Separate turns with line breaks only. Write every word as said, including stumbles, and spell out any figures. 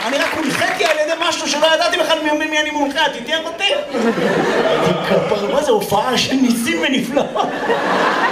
אני רק הונחיתי על ידי משהו שלא ידעתי בכלל ממי אני מונחה, תתייך אותי? כפר, מה זה הופעה של ניסים ונפלאות?